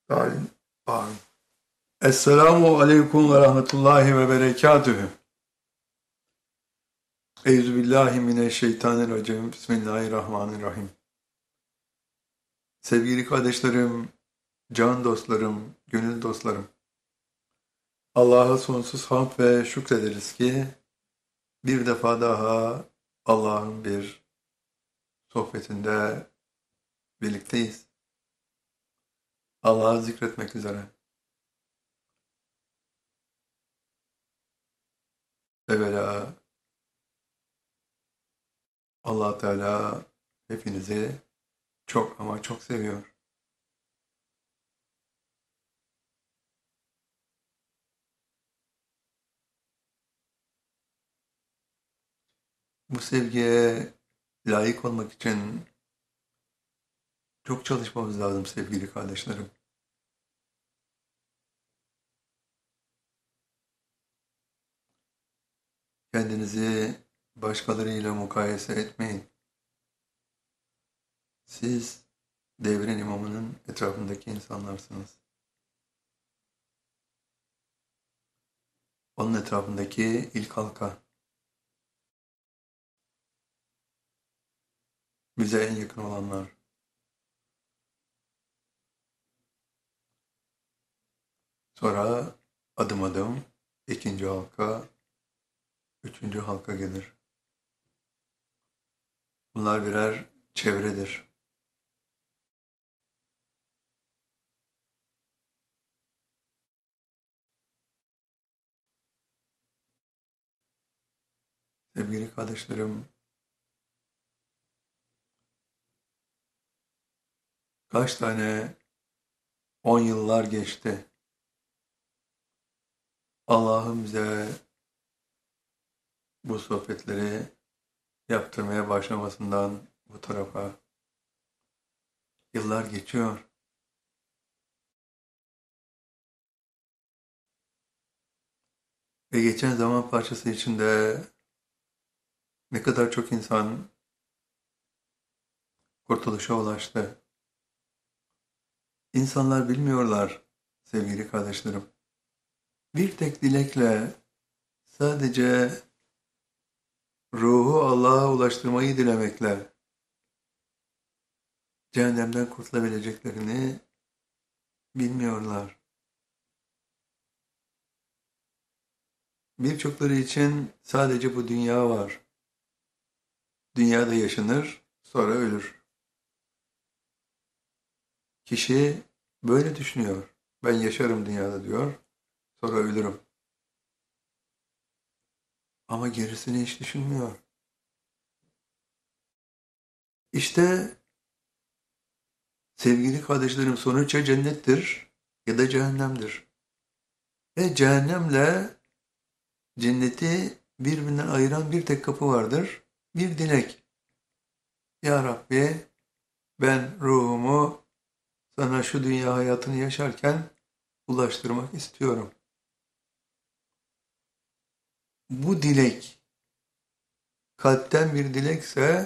Amin. Amin. Esselamu aleyküm ve rahmetullahi ve berekatühü. Euzubillahimineşşeytanirracim. Bismillahirrahmanirrahim. Sevgili kardeşlerim, can dostlarım, gönül dostlarım. Allah'a sonsuz hamd ve şükrederiz ki bir defa daha Allah'ın bir sohbetinde birlikteyiz. Allah'ı zikretmek üzere. Evvela Allah Teala hepinizi çok ama çok seviyor. Bu sevgiye layık olmak için çok çalışmamız lazım sevgili kardeşlerim. Kendinizi başkalarıyla mukayese etmeyin. Siz devrin imamının etrafındaki insanlarsınız. Onun etrafındaki ilk halka. Bize en yakın olanlar. Sonra adım adım ikinci halka, üçüncü halka gelir. Bunlar birer çevredir. Sevgili kardeşlerim, kaç tane 10 yıllar geçti. Allah'ım bize bu sohbetleri yaptırmaya başlamasından bu tarafa yıllar geçiyor. Ve geçen zaman parçası içinde ne kadar çok insan kurtuluşa ulaştı. İnsanlar bilmiyorlar sevgili kardeşlerim. Bir tek dilekle sadece ruhu Allah'a ulaştırmayı dilemekle cehennemden kurtulabileceklerini bilmiyorlar. Birçokları için sadece bu dünya var. Dünyada yaşanır, sonra ölür. Kişi böyle düşünüyor. Ben yaşarım dünyada diyor, sonra ölürüm. Ama gerisini hiç düşünmüyor. İşte sevgili kardeşlerim sonuç ya cennettir ya da cehennemdir. Ve cehennemle cenneti birbirinden ayıran bir tek kapı vardır. Bir dilek. Ya Rabbi ben ruhumu sana şu dünya hayatını yaşarken ulaştırmak istiyorum. Bu dilek kalpten bir dilekse